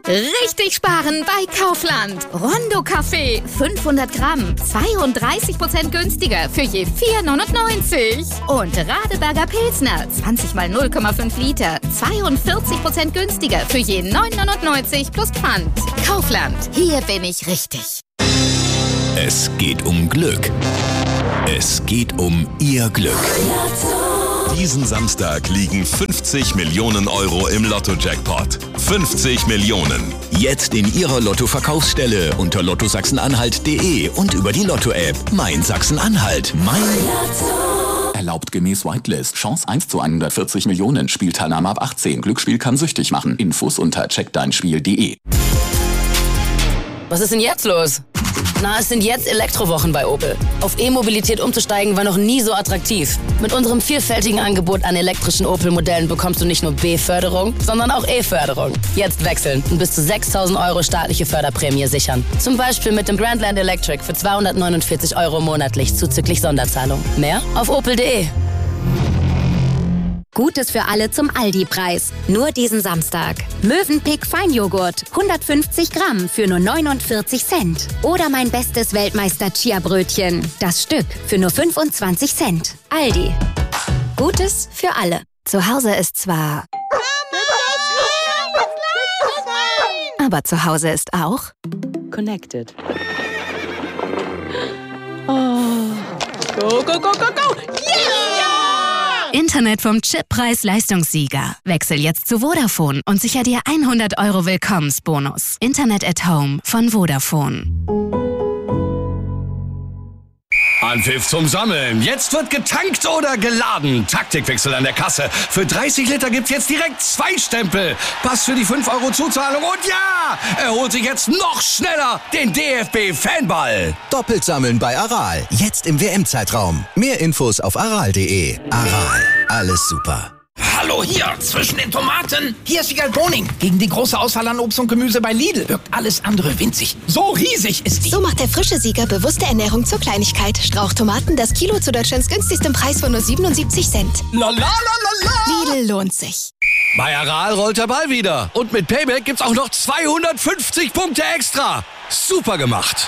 Richtig sparen bei Kaufland. Rondo Kaffee, 500 Gramm, 32% günstiger für je 4,99. Und Radeberger Pilsner, 20 mal 0,5 Liter, 42% günstiger für je 9,99 plus Pfand. Kaufland, hier bin ich richtig. Es geht um Glück. Es geht um Ihr Glück. Diesen Samstag liegen 50 Millionen Euro im Lotto-Jackpot. 50 Millionen. Jetzt in Ihrer Lotto-Verkaufsstelle unter lottosachsen-anhalt.de und über die Lotto-App Mein Sachsen-Anhalt. Mein Lotto. Erlaubt gemäß Whitelist. Chance 1 zu 140 Millionen. Spielteilnahme ab 18. Glücksspiel kann süchtig machen. Infos unter checkdeinspiel.de. Was ist denn jetzt los? Na, es sind jetzt Elektrowochen bei Opel. Auf E-Mobilität umzusteigen war noch nie so attraktiv. Mit unserem vielfältigen Angebot an elektrischen Opel-Modellen bekommst du nicht nur B-Förderung, sondern auch E-Förderung. Jetzt wechseln und bis zu 6.000 € staatliche Förderprämie sichern. Zum Beispiel mit dem Grandland Electric für 249 € monatlich zuzüglich Sonderzahlung. Mehr auf opel.de. Gutes für alle zum Aldi-Preis. Nur diesen Samstag. Mövenpick Feinjoghurt, 150 Gramm für nur 49 Cent. Oder mein bestes Weltmeister-Chia-Brötchen. Das Stück für nur 25 Cent. Aldi. Gutes für alle. Zu Hause ist zwar... aber zu Hause ist auch... Connected. Oh. Go, go, go, go, go! Yeah! Internet vom Chippreis-Leistungssieger. Wechsel jetzt zu Vodafone und sicher dir 100 € Willkommensbonus. Internet at Home von Vodafone. Anpfiff zum Sammeln. Jetzt wird getankt oder geladen. Taktikwechsel an der Kasse. Für 30 Liter gibt's jetzt direkt 2 Stempel. Pass für die 5 € Zuzahlung und ja, er holt sich jetzt noch schneller den DFB-Fanball. Doppelt sammeln bei Aral. Jetzt im WM-Zeitraum. Mehr Infos auf aral.de. Aral. Alles super. Hallo hier, zwischen den Tomaten. Hier ist Wiegald Boning. Gegen die große Auswahl an Obst und Gemüse bei Lidl wirkt alles andere winzig. So riesig ist die. So macht der frische Sieger bewusste Ernährung zur Kleinigkeit. Strauchtomaten, das Kilo zu Deutschlands günstigstem Preis von nur 77 Cent. La la la la la. Lidl lohnt sich. Bei Aral rollt der Ball wieder. Und mit Payback gibt's auch noch 250 Punkte extra. Super gemacht.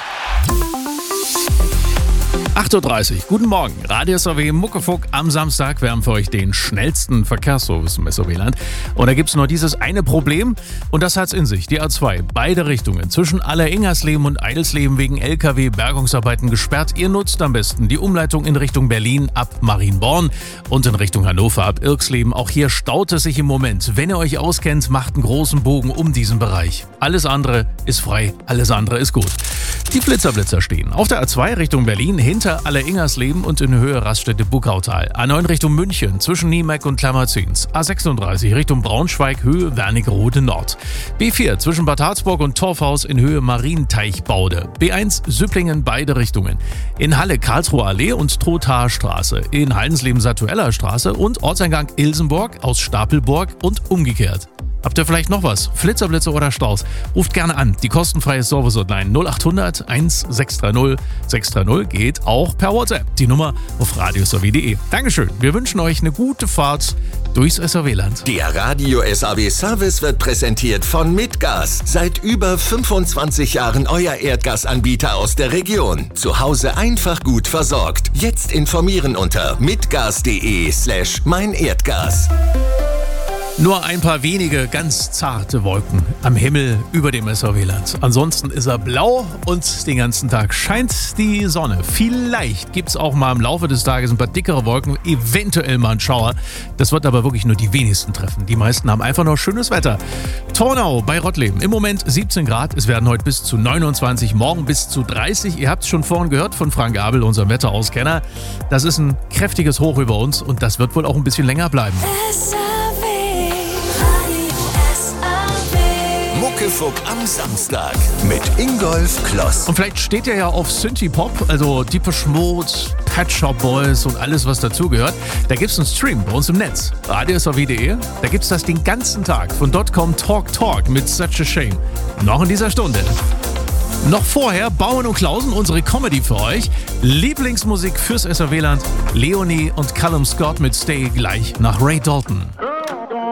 8:30 Uhr, guten Morgen. Radio SAW Muckefuck am Samstag. Wir haben für euch den schnellsten Verkehrsservice im SOW-Land. Und da gibt es nur dieses eine Problem und das hat's in sich. Die A2, beide Richtungen, zwischen Aller-Ingersleben und Eidelsleben wegen LKW-Bergungsarbeiten gesperrt. Ihr nutzt am besten die Umleitung in Richtung Berlin ab Marienborn und in Richtung Hannover ab Irksleben. Auch hier staut es sich im Moment. Wenn ihr euch auskennt, macht einen großen Bogen um diesen Bereich. Alles andere ist frei, alles andere ist gut. Die Blitzer stehen auf der A2 Richtung Berlin hinter Aller-Ingersleben und in Höhe Raststätte Buckautal. A9 Richtung München zwischen Niemeck und Klammerzins. A36 Richtung Braunschweig Höhe Wernigerode Nord. B4 zwischen Bad Harzburg und Torfhaus in Höhe Marienteichbaude. B1 Süpplingen beide Richtungen. In Halle Karlsruher Allee und Trothaer Straße. In Haldensleben Satueller Straße und Ortseingang Ilsenburg aus Stapelburg und umgekehrt. Habt ihr vielleicht noch was? Flitzer, oder Staus? Ruft gerne an. Die kostenfreie Service-Hotline 0800 1630 630 geht auch per WhatsApp. Die Nummer auf radiosaw.de. Dankeschön. Wir wünschen euch eine gute Fahrt durchs SAW-Land. Der Radio SAW Service wird präsentiert von Mitgas. Seit über 25 Jahren euer Erdgasanbieter aus der Region. Zu Hause einfach gut versorgt. Jetzt informieren unter mitgas.de/meinerdgas. Nur ein paar wenige ganz zarte Wolken am Himmel über dem SAW-Land. Ansonsten ist er blau und den ganzen Tag scheint die Sonne. Vielleicht gibt es auch mal im Laufe des Tages ein paar dickere Wolken, eventuell mal einen Schauer. Das wird aber wirklich nur die wenigsten treffen. Die meisten haben einfach nur schönes Wetter. Tornau bei Rottleben. Im Moment 17 Grad. Es werden heute bis zu 29, morgen bis zu 30. Ihr habt es schon vorhin gehört von Frank Abel, unserem Wetterauskenner. Das ist ein kräftiges Hoch über uns und das wird wohl auch ein bisschen länger bleiben. Muckefuck am Samstag mit Ingolf Kloss. Und vielleicht steht ihr ja auf Synthie-Pop, also Deepish Mode, Pet Shop Boys und alles, was dazugehört. Da gibt es einen Stream bei uns im Netz, radiosaw.de. Da gibt es das den ganzen Tag von .com Talk mit Such a Shame. Noch in dieser Stunde. Noch vorher Bauern und Klausen, unsere Comedy für euch. Lieblingsmusik fürs SAW-Land. Leonie und Callum Scott mit Stay gleich nach Ray Dalton.